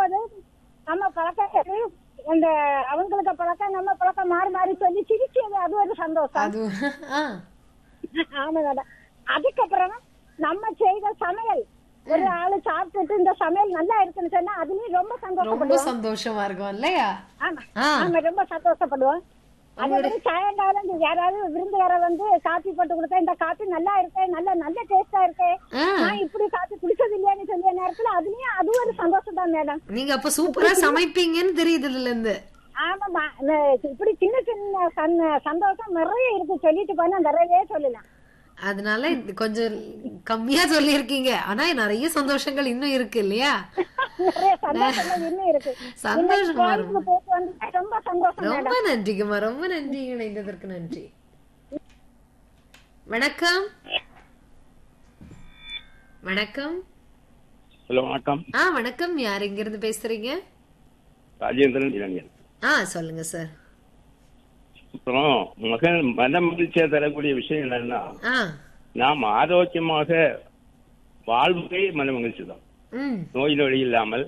அதாவது நம்ம பழக்கம் அந்த அவங்களுக்கு பழக்கம் நம்ம பழக்கம் மாறி மாறி சொல்லி சிரிச்சது அது ஒரு சந்தோஷம். ஆமா மேடம். அதுக்கப்புறம் நம்ம செய்த சமையல் ஒரு ஆளு சாப்பிட்டுட்டு இந்த சமையல் நல்லா இருக்குன்னு சொன்னா அதுலயும் ரொம்ப சந்தோஷமா இருக்கும் இல்லையா? ஆமா ரொம்ப சந்தோஷப்படுவோம். அதே மாதிரி சாயங்காலம் யாராவது விருந்துகார வந்து காபி போட்டு கொடுத்தா இந்த காபி நல்லா இருக்கு, நல்ல நல்ல டேஸ்டா இருக்கு, நான் இப்படி காபி குடிச்சது இல்லையான்னு சொல்லிய நேரத்துல அதுலயும் அது ஒரு சந்தோஷம் தான் மேடம். நீங்க அப்ப சூப்பரா சமைப்பீங்கன்னு தெரியுது இதுல இருந்து. ஆமாமா, இப்படி சின்ன சின்ன சந்தோஷம் நிறைய இருக்கு, சொல்லிட்டு போனா நிறையவே சொல்லலாம். அதனால கொஞ்சம் கம்மியா சொல்லிருக்கீங்க, ஆனா நிறைய சந்தோஷங்கள் இன்னும் இருக்கு இல்லையா? நிறைய சந்தோஷங்கள் இன்னும் இருக்கு. சந்தோஷமா ரொம்ப சந்தோஷம். ரொம்ப நன்றிங்கம்மா, ரொம்ப நன்றி, இணைந்ததற்கு நன்றி. வணக்கம். வணக்கம். ஹலோ வணக்கம். வணக்கம். யார் எங்க இருந்து பேசுறீங்க? ராஜேந்திரன் இளைஞன். சொல்லுங்க சார். அப்புறம் மன மகிழ்ச்சியா தரக்கூடிய விஷயம் என்னன்னா, நாம் ஆரோக்கியமாக வாழ்வே மன மகிழ்ச்சி தான். நோய் நொடி இல்லாமல்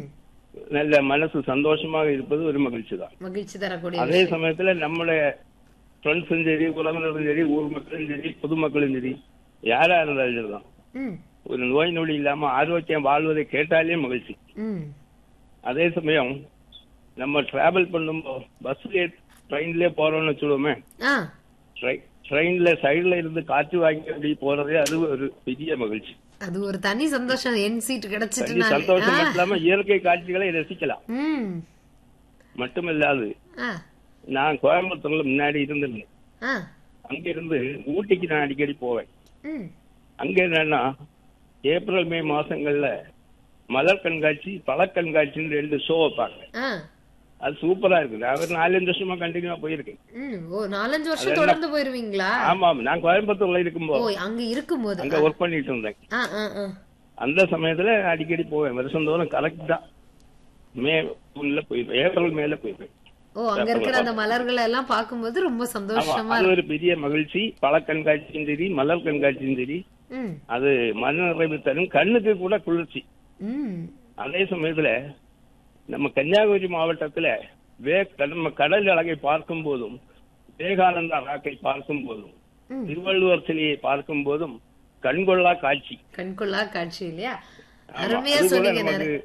நல்ல மனசு சந்தோஷமாக இருப்பது ஒரு மகிழ்ச்சி தான், மகிழ்ச்சி தரக்கூடிய. அதே சமயத்துல நம்மளுடைய ஃப்ரெண்ட்ஸும் சரி, உறவினர்களும் சரி, ஊர் மக்களும் சரி, பொதுமக்களும் சரி, யாரா இருந்தாலும் சரிதான், ஒரு நோய் நொடி இல்லாம ஆரோக்கியம் வாழ்வதை கேட்டாலே மகிழ்ச்சி. அதே சமயம் நம்ம டிராவல் பண்ணும்போது பஸ்ல ட்ரெயின்லயே போறோம்னு வச்சுடுவோமே, ட்ரெயின்ல சைடுல இருந்து காற்று வாங்கி அப்படி போறதே அது ஒரு பெரிய மகிழ்ச்சி. அது ஒரு தனி சந்தோஷம். என் சீட் கிடைச்சிட்டு சந்தோஷம் மட்டும் இல்லாம இயற்கை காட்சிகளை ரசிக்கலாம். மட்டுமில்லாது நான் கோயம்புத்தூர்ல முன்னாடி இருந்திருந்தேன். அங்க இருந்து ஊட்டிக்கு நான் அடிக்கடி போவேன். அங்க என்னன்னா ஏப்ரல் மே மாசங்கள்ல மலர் கண்காட்சி, பழ கண்காட்சின்னு 2 ஷோ வைப்பாங்க. அது சூப்பரா இருக்கு. நான் ஒரு 4-5 வருஷமா கண்டினியூவா போயிருக்கேன். 4-5 வருஷம் தொடர்ந்து போயிருவீங்களா? ஆமா, நான் கோயம்புத்தூர்ல இருக்கும்போது, அங்க இருக்கும்போது அங்க ஒர்க் பண்ணிட்டு இருந்தேன். அந்த சமயத்துல அடிக்கடி போவேன். வருஷந்தோறும் கரெக்டா மே போயிருவேன், ஏப்ரல் மேல போயிருவேன். அங்க இருக்கிற அந்த மலர்களை எல்லாம் பார்க்கும்போது ரொம்ப சந்தோஷமா. அது ஒரு பெரிய மகிழ்ச்சி. பழ கண்காட்சியும் சரி, மலர் கண்காட்சியும் சரி, அது மன நிறைவு தரும், கண்ணுக்கு கூட குளிர்ச்சி. அதே சமயத்துல நம்ம கன்னியாகுமரி மாவட்டத்துல நம்ம கடல் அழகை பார்க்கும் போதும், விவேகானந்தா ராக்கை பார்க்கும் போதும், திருவள்ளுவர் சிலையை பார்க்கும் போதும் கண்கொள்ளா காட்சி. கண்கொள்ளா காட்சி இல்லையா? அருமையா சொன்னீங்க.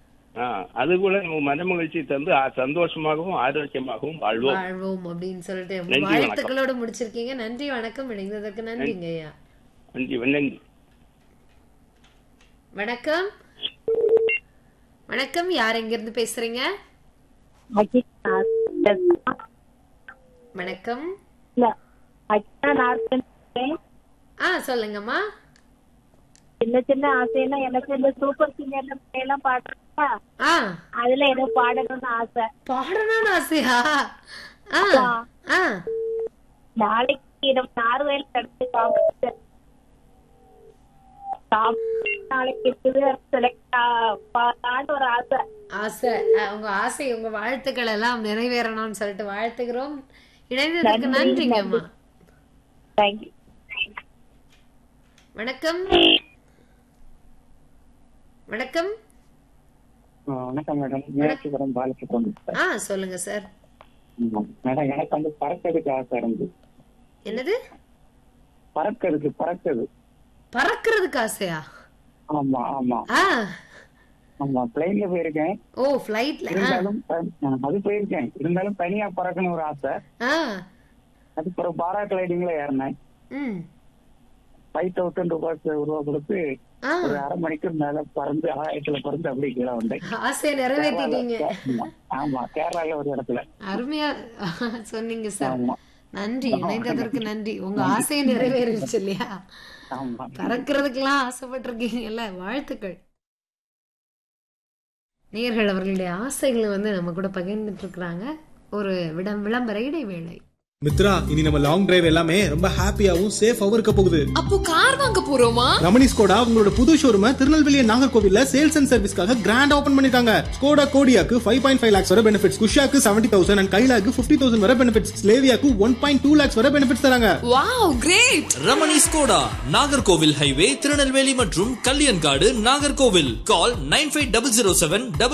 அது கூட நம்ம மன மகிழ்ச்சி தந்து சந்தோஷமாகவும் ஆரோக்கியமாகவும் வாழ்வோம் அப்படின்னு சொல்லிட்டு வாழ்த்துக்களோட முடிச்சிருக்கீங்க. நன்றி, வணக்கம். இணைந்ததற்கு நன்றிங்க ஐயா. நன்றி. வணக்கம். வணக்கம். யார் எங்க இருந்து பேசுறீங்க? வணக்கம். சொல்லுங்கம்மா. சின்ன சின்ன ஆசைன்னா எனக்கு இந்த சூப்பர் சிங்கர் எல்லாம் பாடுறா, அதுல ஏதோ பாடணும்னு ஆசை. பாடணும்னு ஆசையா? நாளைக்கு நம்ம நார்வேல் கிடைச்சு காம்படிஷன், நாளைக்கு ஒரு ஆசை. உங்க ஆசை, உங்க வாழ்த்துக்கள் எல்லாம் நிறைவேறணும்னு சொல்லிட்டு வாழ்த்துக்கிறோம். இணைந்ததற்கு நன்றிங்கம்மா. வணக்கம். வணக்கம். வணக்கம் மேடம். சொல்லுங்க சார். மேடம், எனக்கு வந்து பறக்கிறதுக்கு ஆசை இருந்து. என்னது? பறக்கிறதுக்கு ஆசையா? ஆமா ஆமா ஆமா, பிளைன்ல போயிருக்கேன். ஃளைட்ல அது போயிருக்கேன். இருந்தாலும் தனியா பறக்கணும் ஒரு ஆசை. அதுக்கப்புறம் பாரா கிளைடிங்ல ஏறினேன். 5000 ரூபாய் கொடுத்து ஒரு அரை மணிக்கு மேல பறந்து ஆயிரத்துல பறந்து அப்படியே கீழே வந்தேன். ஆசையை நிறைவேற்றிட்டீங்க. ஆமா, கேரளால ஒரு இடத்துல. அருமையா சொன்னீங்க சார். நன்றி, இணைந்ததற்கு நன்றி. உங்க ஆசையை நிறைவேறிடுச்சு இல்லையா? பறக்கிறதுக்கெல்லாம் ஆசைப்பட்டிருக்கீங்கல்ல, வாழ்த்துக்கள். நேயர்கள் அவர்களுடைய ஆசைகளை நம்ம கூட பகிர்ந்துட்டு இருக்கிறாங்க. ஒரு விளம்பர இடைவேளை. மித்ரா, இனி நம்ம லாங் டிரைவ் எல்லாமே ரொம்ப ஹாப்பியாவும் சேஃபாவும் இருக்க போகுது. அப்போ கார் வாங்க போறோமா? ரமணி ஸ்கோடா உங்களோட புது ஷோரூம திருநெல்வேலி நாகர்கோவில்ல சேல்ஸ் அண்ட் சர்வீஸ்க்காக கிராண்ட் ஓபன் பண்ணிட்டாங்க. ஸ்கோடா கோடியாக்கு 5.5 lakhs வரை பெனிஃபிட்ஸ், குஷாக்கு 70,000 and கைலாக்கு 50,000 வரை பெனிஃபிட்ஸ், ஸ்லேவியாக்கு 1.2 lakhs வரை பெனிஃபிட்ஸ் தராங்க. Wow, great. Ramani Skoda, Nagercoil highway, Tirunelveli மற்றும் கல்யாண்காடு, நாகர்கோவில். கால் 9507